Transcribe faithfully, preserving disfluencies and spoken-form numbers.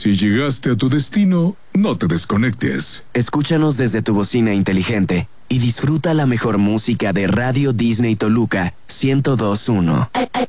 Si llegaste a tu destino, no te desconectes. Escúchanos desde tu bocina inteligente y disfruta la mejor música de Radio Disney Toluca ciento dos punto uno.